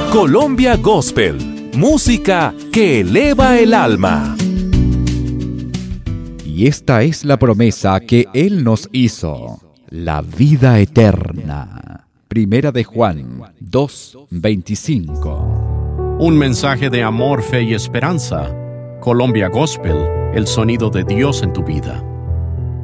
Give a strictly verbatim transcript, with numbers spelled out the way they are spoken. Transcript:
Colombia Gospel, música que eleva el alma. Y esta es la promesa que Él nos hizo, la vida eterna. Primera de Juan dos veinticinco. Un mensaje de amor, fe y esperanza. Colombia Gospel, el sonido de Dios en tu vida.